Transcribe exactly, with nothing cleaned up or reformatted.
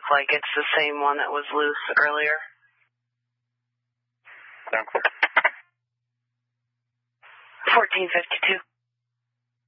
look like it's the same one that was loose earlier. Sound clear. fourteen fifty-two.